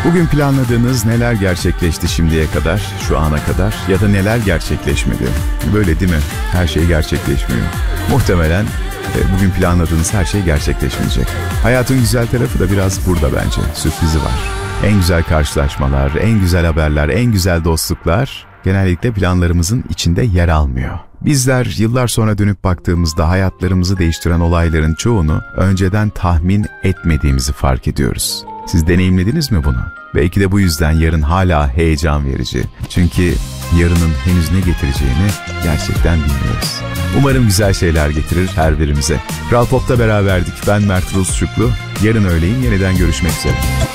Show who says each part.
Speaker 1: Bugün planladığınız neler gerçekleşti şimdiye kadar, şu ana kadar ya da neler gerçekleşmedi? Böyle değil mi? Her şey gerçekleşmiyor. Muhtemelen bugün planladığınız her şey gerçekleşmeyecek. Hayatın güzel tarafı da biraz burada bence. Sürprizi var. En güzel karşılaşmalar, en güzel haberler, en güzel dostluklar genellikle planlarımızın içinde yer almıyor. Bizler yıllar sonra dönüp baktığımızda hayatlarımızı değiştiren olayların çoğunu önceden tahmin etmediğimizi fark ediyoruz. Siz deneyimlediniz mi bunu? Belki de bu yüzden yarın hala heyecan verici. Çünkü yarının henüz ne getireceğini gerçekten bilmiyoruz. Umarım güzel şeyler getirir her birimize. Kral Pop'ta beraberdik. Ben Mert Rusçuklu. Yarın öğleyin yeniden görüşmek üzere.